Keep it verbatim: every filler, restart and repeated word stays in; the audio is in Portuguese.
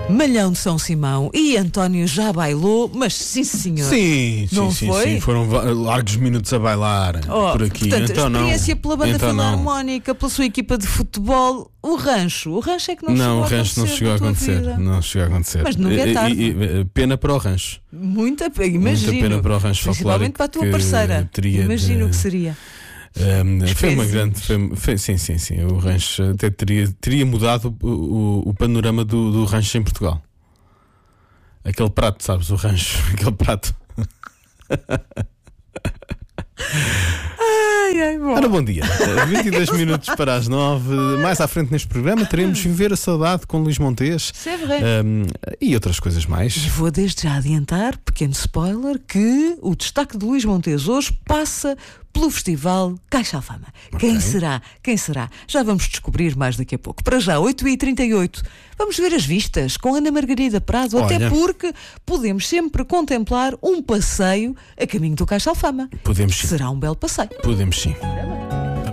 Malhão de São Simão e António já bailou, mas sim senhor. Sim, não sim, foi? sim, foram largos minutos a bailar oh, por aqui. Portanto, então, a experiência não. pela banda então, filarmónica, não. Pela sua equipa de futebol, o rancho. O rancho é que não, não chegou a acontecer. Não, o rancho não chegou a acontecer. Vida. Não chegou a acontecer. Mas nunca é tarde. E, e, pena para o rancho. Muita pena, imagino. Muita pena para o rancho Principalmente para a tua parceira. Imagino o de... que seria. Um, foi uma grande. Foi, foi, sim, sim, sim. O rancho até teria, teria mudado o, o, o panorama do, do rancho em Portugal. Aquele prato, sabes? O rancho, aquele prato. Ai, ai, bom. Ora, bom dia. vinte e dois minutos para as nove. Mais à frente neste programa teremos Viver a Saudade com Luís Montes. Um, e outras coisas mais. E vou desde já adiantar, pequeno spoiler, que o destaque de Luís Montes hoje passa pelo Festival Caixa Alfama. Okay. Quem será? Quem será? Já vamos descobrir mais daqui a pouco. Para já, oito e trinta e oito, vamos ver as vistas com Ana Margarida Prado. Olha, até porque podemos sempre contemplar um passeio a caminho do Caixa Alfama. Podemos sim. Será um belo passeio. Podemos sim.